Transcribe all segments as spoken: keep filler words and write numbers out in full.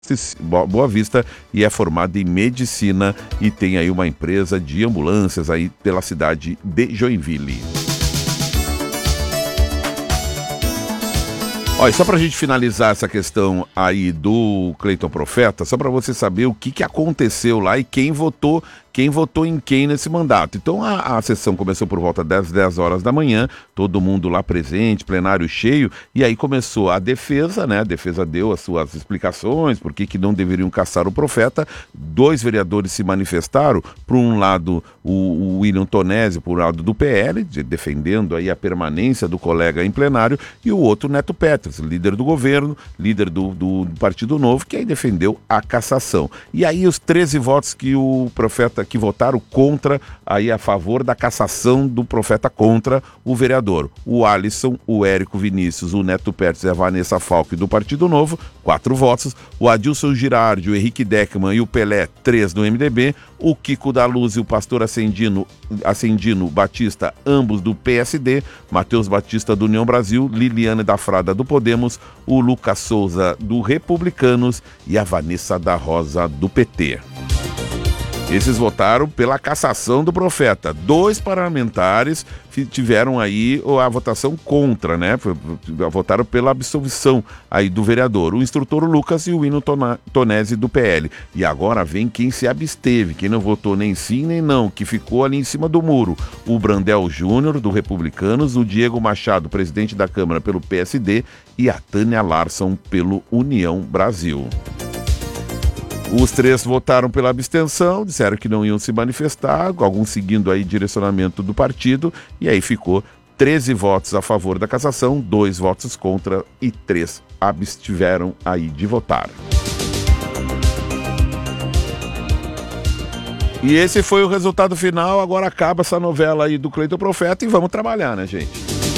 Boa Vista e é formado em medicina e tem aí uma empresa de ambulâncias aí pela cidade de Joinville. Olha, só para a gente finalizar essa questão aí do Cleiton Profeta, só para você saber o que, que aconteceu lá e quem votou, quem votou em quem nesse mandato. Então a, a sessão começou por volta das dez horas da manhã, todo mundo lá presente, plenário cheio, e aí começou a defesa, né? A defesa deu as suas explicações, por que que não deveriam caçar o Profeta. Dois vereadores se manifestaram, por um lado o, o William Tonesi, por um lado do P L, de, defendendo aí a permanência do colega em plenário, e o outro Neto Petros, líder do governo, líder do, do Partido Novo, que aí defendeu a cassação. E aí os treze votos que o Profeta, que votaram contra, aí a favor da cassação do Profeta contra o vereador. O Alisson, o Érico Vinícius, o Neto Petros e a Vanessa Falque do Partido Novo, quatro votos. O Adilson Girardi, o Henrique Deckman e o Pelé, três do M D B. O Kiko da Luz e o Pastor Ascendino, Ascendino Batista, ambos do P S D. Matheus Batista do União Brasil, Liliane da Frada do Podemos, o Lucas Souza do Republicanos e a Vanessa da Rosa do P T. Esses votaram pela cassação do Profeta. Dois parlamentares tiveram aí a votação contra, né? Votaram pela absolvição aí do vereador. O instrutor Lucas e o William Tonesi do P L. E agora vem quem se absteve, quem não votou nem sim nem não, que ficou ali em cima do muro. O Brandel Júnior, do Republicanos, o Diego Machado, presidente da Câmara pelo P S D, e a Tânia Larson pelo União Brasil. Os três votaram pela abstenção, disseram que não iam se manifestar, alguns seguindo aí direcionamento do partido, e aí ficou treze votos a favor da cassação, dois votos contra e três abstiveram aí de votar. E esse foi o resultado final, agora acaba essa novela aí do Cleiton Profeta e vamos trabalhar, né, gente?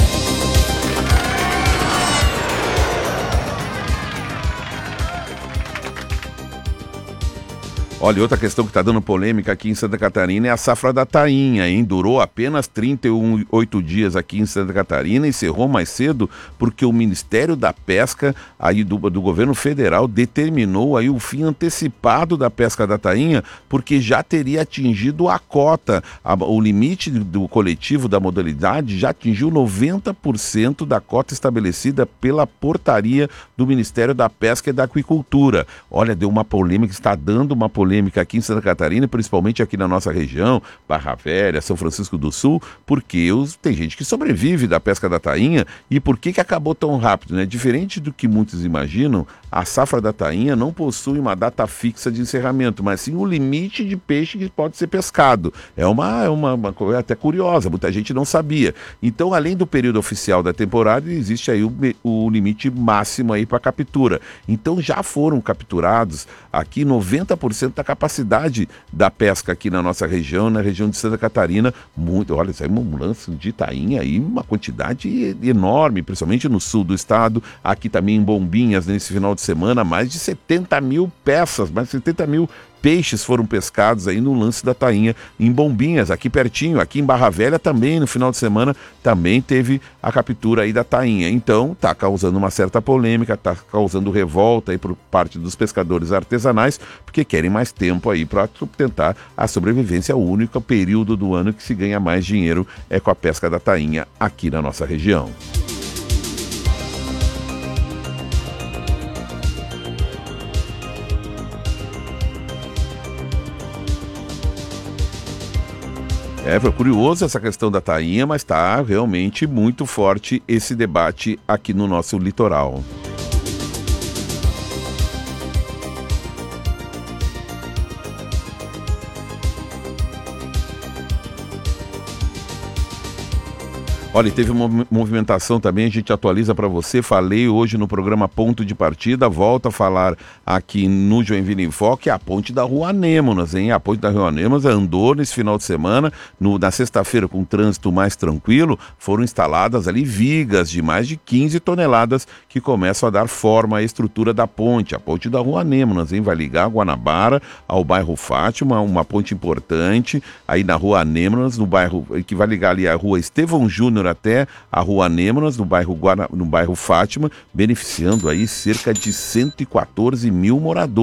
Olha, outra questão que está dando polêmica aqui em Santa Catarina é a safra da tainha, hein? Durou apenas trinta e oito dias aqui em Santa Catarina, encerrou mais cedo porque o Ministério da Pesca aí do, do governo federal determinou aí o fim antecipado da pesca da tainha porque já teria atingido a cota. A, o limite do coletivo da modalidade já atingiu noventa por cento da cota estabelecida pela portaria do Ministério da Pesca e da Aquicultura. Olha, deu uma polêmica, está dando uma polêmica aqui em Santa Catarina, principalmente aqui na nossa região, Barra Velha, São Francisco do Sul, porque os, tem gente que sobrevive da pesca da tainha. E por que que acabou tão rápido, né? Diferente do que muitos imaginam, a safra da tainha não possui uma data fixa de encerramento, mas sim o limite de peixe que pode ser pescado. É uma, é uma, uma coisa até curiosa, muita gente não sabia. Então, além do período oficial da temporada, existe aí o, o limite máximo aí para captura. Então, já foram capturados aqui noventa por cento da capacidade da pesca aqui na nossa região, na região de Santa Catarina. Muito, olha, isso aí é um lance de tainha aí, uma quantidade enorme, principalmente no sul do estado, aqui também em Bombinhas, nesse final de semana, mais de setenta mil peças, mais de setenta mil peixes foram pescados aí no lance da tainha em Bombinhas, aqui pertinho, aqui em Barra Velha também, no final de semana, também teve a captura aí da tainha. Então, tá causando uma certa polêmica, tá causando revolta aí por parte dos pescadores artesanais, porque querem mais tempo aí para tentar a sobrevivência. O único período do ano que se ganha mais dinheiro é com a pesca da tainha aqui na nossa região. É, foi curioso essa questão da tainha, mas está realmente muito forte esse debate aqui no nosso litoral. Olha, teve uma movimentação também, a gente atualiza para você, falei hoje no programa Ponto de Partida, volto a falar aqui no Joinville em Foco, é a ponte da Rua Anêmonas, hein? A ponte da Rua Anêmonas andou nesse final de semana, no, na sexta-feira com trânsito mais tranquilo, foram instaladas ali vigas de mais de quinze toneladas que começam a dar forma à estrutura da ponte, a ponte da Rua Anêmonas, hein? Vai ligar Guanabara ao bairro Fátima, uma ponte importante, aí na Rua Anêmonas, no bairro que vai ligar ali a Rua Estevão Júnior Júnior até a Rua Anêmonas, no bairro, Guara, no bairro Fátima, beneficiando aí cerca de cento e quatorze mil moradores.